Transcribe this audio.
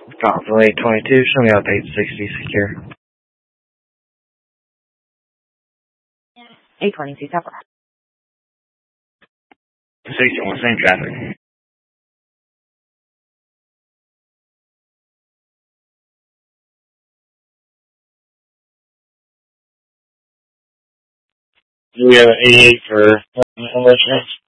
Falcon 822, show me up 860 secure. 822 Pepper. 61, same traffic. Do we have an 88 for insurance?